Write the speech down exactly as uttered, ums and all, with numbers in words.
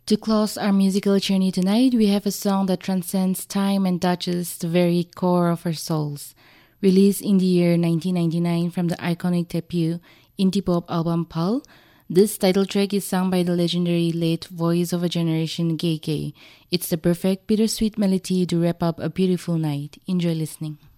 To close our musical journey tonight, we have a song that transcends time and touches the very core of our souls. Released in the year nineteen ninety-nine from the iconic debut indie pop album Pulp, this title track is sung by the legendary late voice of a generation, Gay Gay. It's the perfect bittersweet melody to wrap up a beautiful night. Enjoy listening.